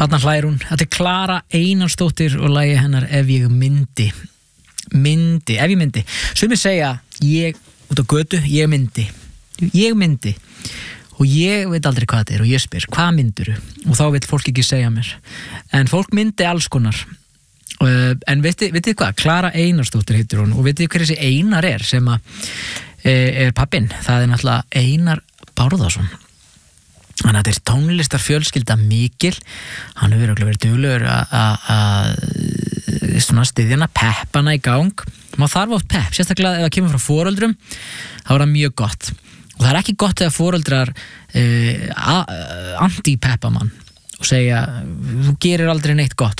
Þarna hlær hún. Þetta Klara Einarsdóttir og lagi hennar Ef ég myndi. Ef ég myndi. Sumir segja ég út á götu, ég myndi. Og ég veit aldrei hvað þetta og ég spyr, hvað myndirðu? Og þá vill fólk ekki segja mér. En fólk myndi alls konar. En vitið hvað? Klara Einarsdóttir heitir hún og vitið hver þessi Einar sem er pappinn? Það náttúrulega Einar Bárðarsson. Þannig að þetta tónlistar fjölskylda mikil. Hann hefur verið duglegur að styðjana, peppana í gang. Maður þarf oft pepp, sérstaklega ef það kemur frá foreldrum, þá það mjög gott. Og það er ekki gott þegar foreldrar anti-peppa mann og segja, þú gerir aldrei neitt gott.